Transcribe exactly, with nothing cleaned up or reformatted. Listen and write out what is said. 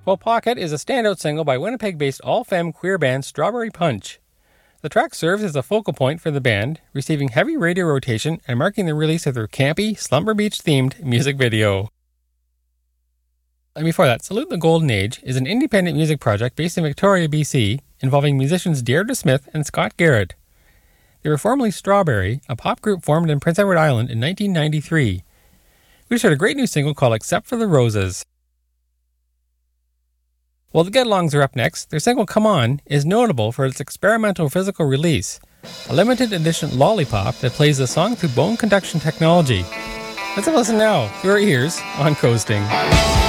Well, Pocket is a standout single by Winnipeg-based all-femme queer band Strawberry Punch. The track serves as a focal point for the band, receiving heavy radio rotation and marking the release of their campy, Slumber Beach-themed music video. And before that, Salute the Golden Age is an independent music project based in Victoria, B C, involving musicians Deirdre Smith and Scott Garrett. They were formerly Strawberry, a pop group formed in Prince Edward Island in nineteen ninety-three. We just heard a great new single called Except for the Roses. Well, the Get-Alongs are up next. Their single Come On is notable for its experimental physical release, a limited edition lollipop that plays the song through bone conduction technology. Let's have a listen now, through our ears, on Coasting.